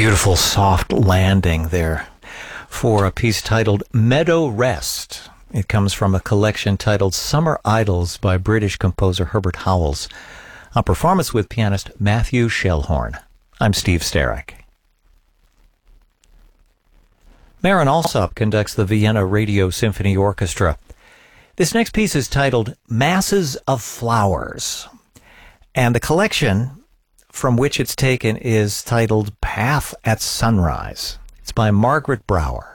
Beautiful soft landing there for a piece titled Meadow Rest. It comes from a collection titled Summer Idyls by British composer Herbert Howells, a performance with pianist Matthew Schellhorn. I'm Steve Starek. Marin Alsop conducts the Vienna Radio Symphony Orchestra. This next piece is titled Masses of Flowers, and the collection from which it's taken is titled Path at Sunrise. It's by Margaret Brower.